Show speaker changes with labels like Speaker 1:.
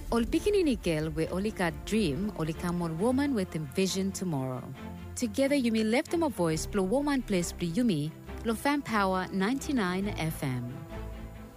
Speaker 1: Ol pikininikel we only got dream, only come on woman with envision tomorrow. Together you may lift them a voice, blow woman place, blow yumi, blow fan power 99 FM.